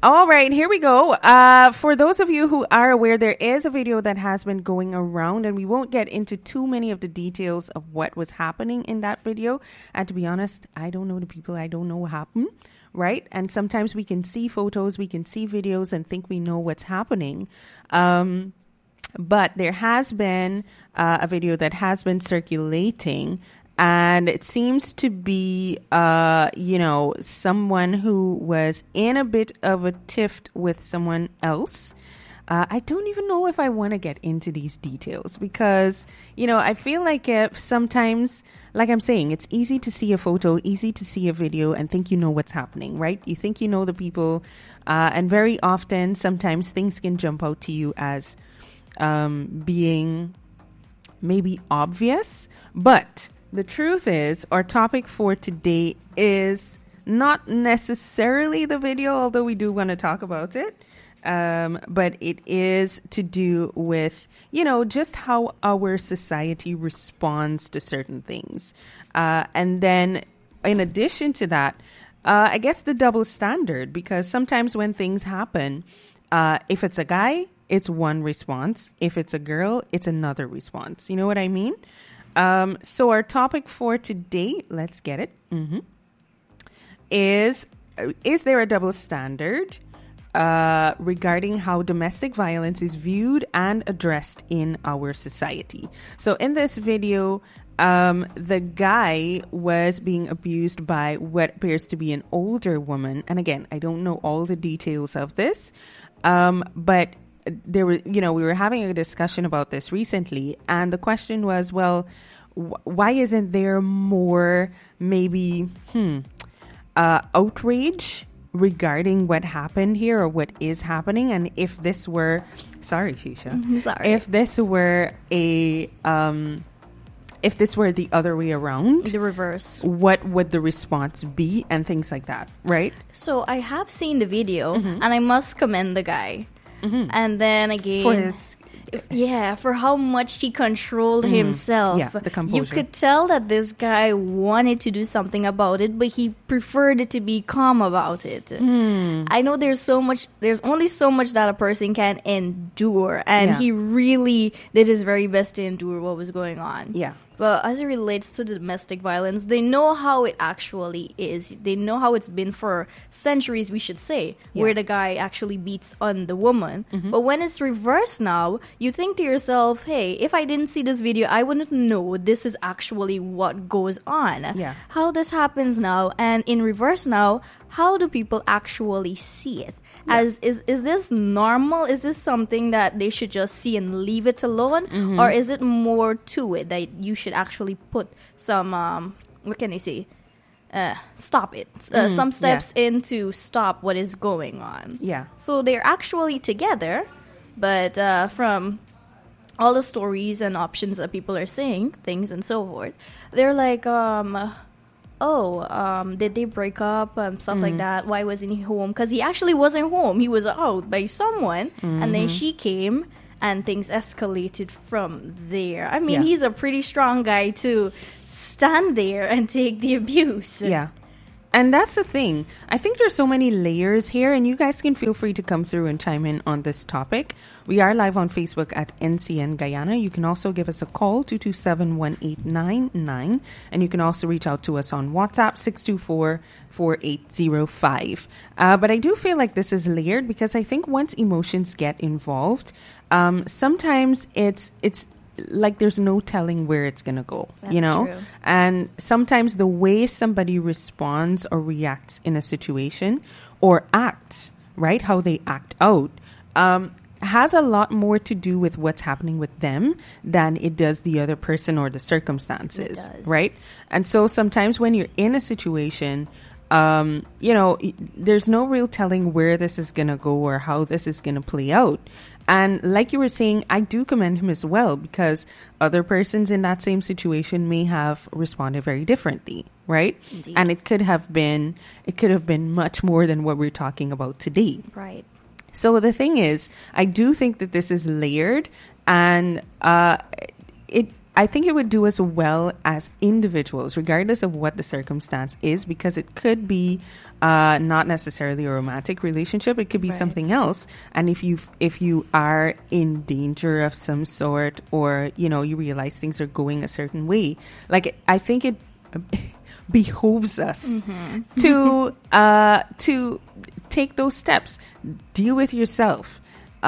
All right, here we go. For those of you who are aware, there is a video that has been going around, and we won't get into too many of the details of what was happening in that video. And to be honest, I don't know the people. I don't know what happened, right? And sometimes we can see photos, we can see videos and think we know what's happening. But there has been a video that has been circulating, and it seems to be, someone who was in a bit of a tiff with someone else. I don't even know if I want to get into these details because, I feel like if sometimes, like I'm saying, it's easy to see a photo, easy to see a video and think you know what's happening, right? You think you know the people. And very often, sometimes things can jump out to you as being maybe obvious, but the truth is, our topic for today is not necessarily the video, although we do want to talk about it. But it is to do with, just how our society responds to certain things. And then in addition to that, I guess the double standard, because sometimes when things happen, if it's a guy, it's one response. If it's a girl, it's another response. You know what I mean? So our topic for today, let's get it, is there a double standard regarding how domestic violence is viewed and addressed in our society? So in this video, the guy was being abused by what appears to be an older woman. And again, I don't know all the details of this, but there were, we were having a discussion about this recently, and the question was, well, why isn't there more maybe outrage regarding what happened here or what is happening? And if this were, sorry, Shisha, sorry, if this were the other way around, the reverse, what would the response be and things like that, right? So I have seen the video, and I must commend the guy. And then again, for how much he controlled himself. Yeah, the composure. You could tell that this guy wanted to do something about it, but he preferred it to be calm about it. I know there's only so much that a person can endure, and he really did his very best to endure what was going on. Yeah. But as it relates to the domestic violence, they know how it actually is. They know how it's been for centuries, we should say, where the guy actually beats on the woman. But when it's reversed now, you think to yourself, hey, if I didn't see this video, I wouldn't know this is actually what goes on. Yeah. How this happens now, and in reverse now, how do people actually see it? Is this normal? Is this something that they should just see and leave it alone? Or is it more to it that you should actually put some, what can I say? Stop it. Some steps in to stop what is going on. Yeah. So they're actually together, but from all the stories and options that people are saying, things and so forth, they're like, did they break up? Stuff like that. Why wasn't he home? Because he actually wasn't home. He was out by someone. And then she came and things escalated from there. I mean, he's a pretty strong guy to stand there and take the abuse. Yeah. And that's the thing. I think there's so many layers here, and you guys can feel free to come through and chime in on this topic. We are live on Facebook at NCN Guyana. You can also give us a call, 227-1899, and you can also reach out to us on WhatsApp, 624-4805. But I do feel like this is layered because I think once emotions get involved, sometimes it's like there's no telling where it's going to go, That's true. And sometimes the way somebody responds or reacts in a situation or acts, right, how they act out, has a lot more to do with what's happening with them than it does the other person or the circumstances, right? And so sometimes when you're in a situation, there's no real telling where this is going to go or how this is going to play out. And like you were saying, I do commend him as well, because other persons in that same situation may have responded very differently, right? Indeed. And it could have been much more than what we're talking about today. Right. So the thing is, I do think that this is layered, and I think it would do us well as individuals, regardless of what the circumstance is, because it could be not necessarily a romantic relationship. It could be something else. And if you are in danger of some sort, or you realize things are going a certain way, like I think it behoves us to take those steps. Deal with yourself.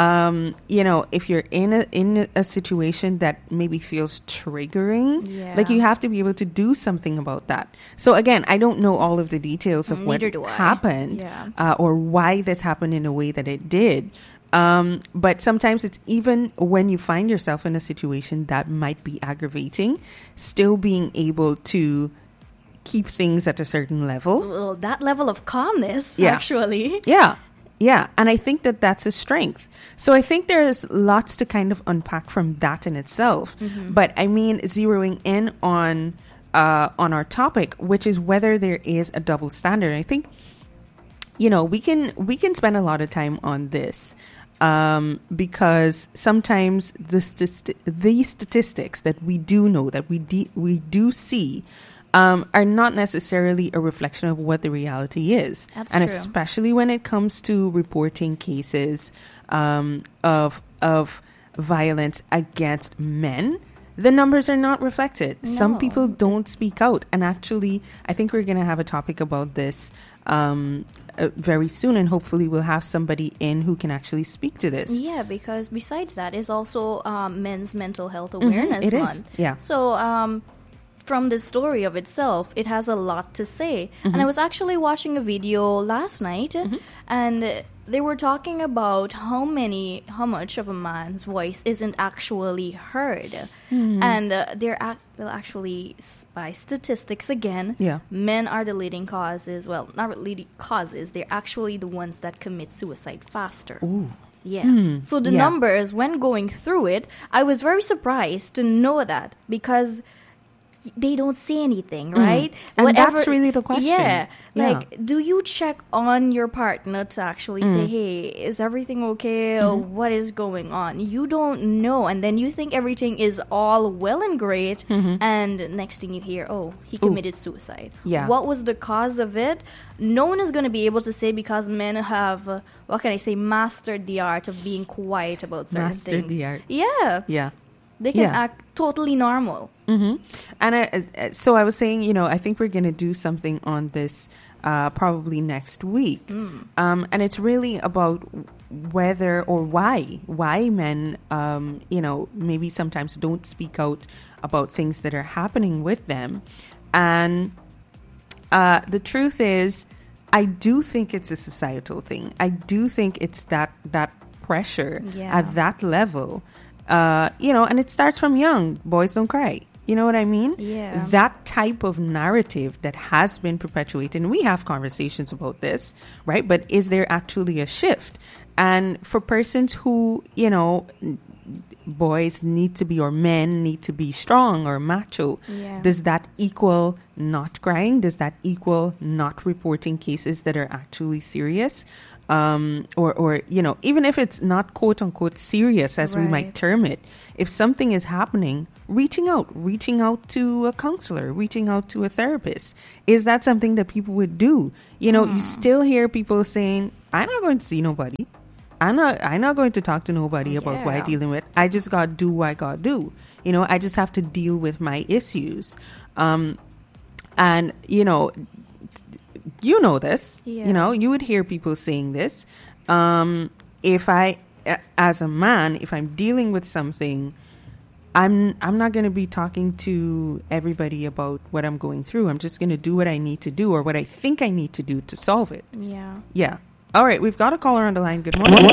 If you're in a situation that maybe feels triggering, like you have to be able to do something about that. So again, I don't know all of the details of what happened or why this happened in a way that it did. But sometimes it's even when you find yourself in a situation that might be aggravating, still being able to keep things at a certain level. Well, that level of calmness, actually. Yeah, and I think that that's a strength. So I think there's lots to kind of unpack from that in itself. But I mean, zeroing in on our topic, which is whether there is a double standard. I think, we can spend a lot of time on this because sometimes these statistics that we do know, that we do see, are not necessarily a reflection of what the reality is. That's and true. Especially when it comes to reporting cases of violence against men, the numbers are not reflected. No. Some people don't speak out. And actually, I think we're going to have a topic about this very soon, and hopefully we'll have somebody in who can actually speak to this. Yeah, because besides that is also Men's Mental Health Awareness Month. Yeah. So from the story of itself, it has a lot to say. And I was actually watching a video last night, and they were talking about how much of a man's voice isn't actually heard. And actually, by statistics again, men are the leading causes. Well, not leading causes. They're actually the ones that commit suicide faster. Ooh. Yeah. So the numbers, when going through it, I was very surprised to know that, because they don't say anything, right? And that's really the question. Yeah. Like, do you check on your partner to actually say, hey, is everything okay? Or what is going on? You don't know. And then you think everything is all well and great. And next thing you hear, oh, he committed suicide. Yeah. What was the cause of it? No one is going to be able to say, because men have, mastered the art of being quiet about certain things. Mastered the art. Yeah. Yeah. They can act totally normal. And so I was saying, I think we're going to do something on this probably next week. And it's really about whether or why men, maybe sometimes don't speak out about things that are happening with them. And the truth is, I do think it's a societal thing. I do think it's that pressure at that level. And it starts from young. Boys don't cry. You know what I mean? Yeah. That type of narrative that has been perpetuated, and we have conversations about this, right? But is there actually a shift? And for persons who, boys need to be, or men need to be strong or macho, does that equal not crying? Does that equal not reporting cases that are actually serious? Or even if it's not quote unquote serious, as we might term it, if something is happening, reaching out to a counselor, reaching out to a therapist, is that something that people would do? You still hear people saying, I'm not going to see nobody. I'm not going to talk to nobody about what I'm dealing with. I just got to do what I got to do. I just have to deal with my issues. And, you know this, you would hear people saying this. If I, as a man, if I'm dealing with something, I'm not going to be talking to everybody about what I'm going through. I'm just going to do what I need to do, or what I think I need to do to solve it. Yeah. All right. We've got a caller on the line. Good morning.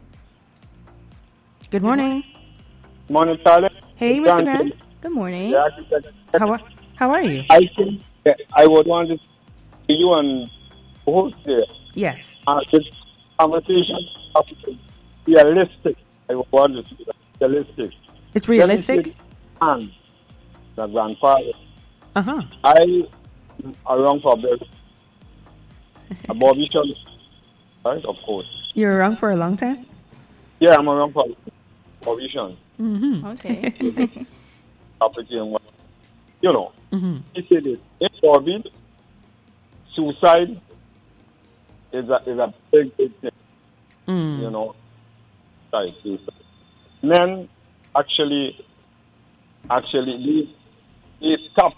Good morning. Morning, Charlie. Hey, Mr. Grant. Good morning. Yeah, How are you? I think I would want to see you and host there. Yes. This conversation has to be realistic. I would want to see that. Realistic. It's realistic? And the grandfather. Uh-huh. I around for a Bobby Sean, right? Of course. You're around for a long time? Yeah, I'm around for Bobby Sean. Okay. property and what, you know. He said this. In Morbid, suicide is a big thing. You know, suicide. Men actually they top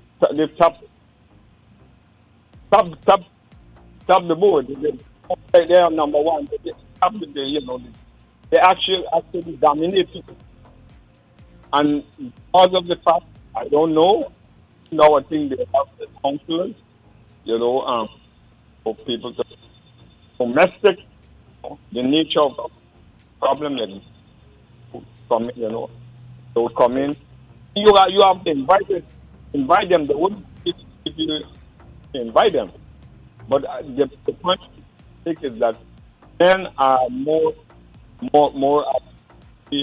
the board. They are number one. They top the, you know, they actually dominate people. And because of the fact, I don't know. Now I think they have the counselors, you know, for people to domestic, the nature of the problem that come, you know, they would come in. You have to invite them. They wouldn't if you invite them. But the point is that men are more they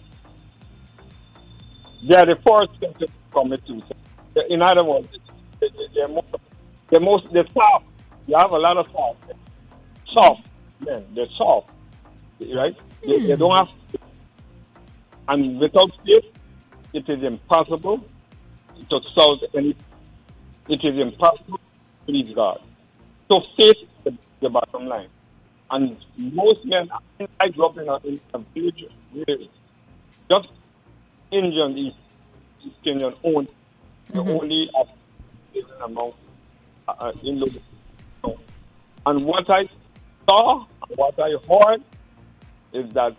are the first thing to commit suicide. In other words, they're soft. You have a lot of soft men. They're soft, right? They don't have, and without faith, it is impossible to solve anything. It is impossible to please God. So faith is the bottom line. And most men, I grew up in a village where just Indian East Kenyan own the only amount in the. And what I saw, what I heard, is that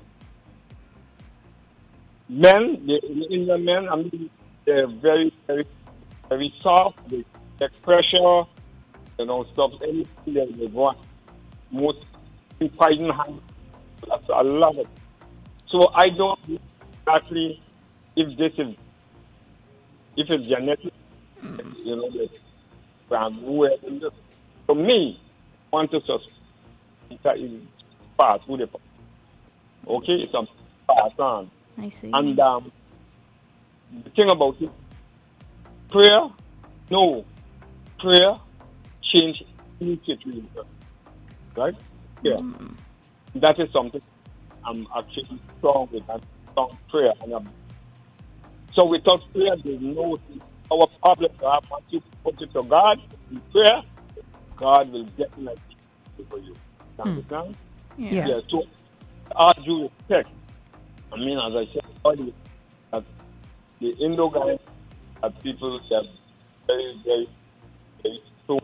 men, the Indian men, I mean, they're very, very, very soft. They take pressure, you know, stuff, anything that they want. Most fighting hands. I love it. So I don't know exactly if it's genetic, you know, for me, I want to suspect that is passed through the okay, it's a pass on. I see. And the thing about it, prayer change any situation, right? Yeah, that is something I'm actually strong with, and strong prayer. And so without prayer, there's no our problem. Once you put it to God in prayer, God will definitely do for you. Understand? Yes. Yeah. So, all due respect, I mean, as I said earlier, that the Indo guys are people that are very, very, very strong.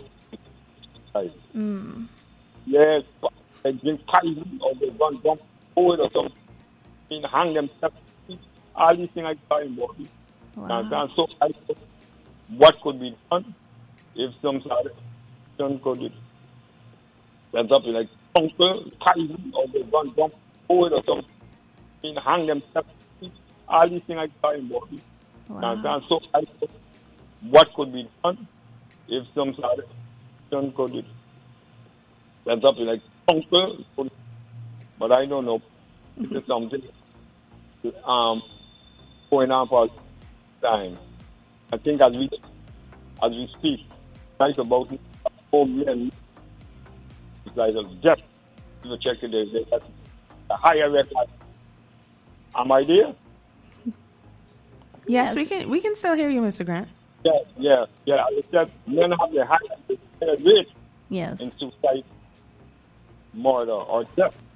Yes, they drink poison or they run down forward or something. I mean, hang themselves. All these things I tell you about it. Wow. So I thought, what could be done if some solution could stand up like uncle, poison or they run down forward or something. I mean, hang themselves. All these things I tell you about it. Wow. So I thought, what could be done if some solution could stand up like uncle, but I don't know. It is something going on for time. I think as we speak, nice about it, 4 million like death. You check it, there's a higher record. Am I there? Yes, we can still hear you, Mr. Grant. Yeah. I said men have the higher rate in Yes. suicide, murder, or death.